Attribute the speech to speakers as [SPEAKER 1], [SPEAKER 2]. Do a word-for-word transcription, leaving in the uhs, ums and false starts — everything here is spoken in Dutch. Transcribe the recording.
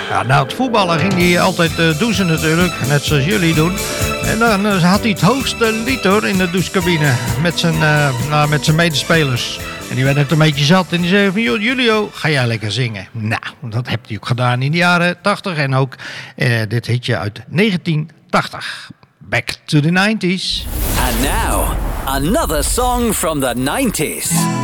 [SPEAKER 1] Ja, na het voetballen ging hij altijd uh, douchen natuurlijk, net zoals jullie doen. En dan uh, had hij het hoogste lied hoor in de douchecabine met zijn, uh, nou, met zijn medespelers. En die werd het een beetje zat en die zei van, joh, Julio, ga jij lekker zingen? Nou, dat heeft hij ook gedaan in de jaren tachtig en ook uh, dit hitje uit negentien tachtig. Back to the nineties.
[SPEAKER 2] And now, another song from the nineties.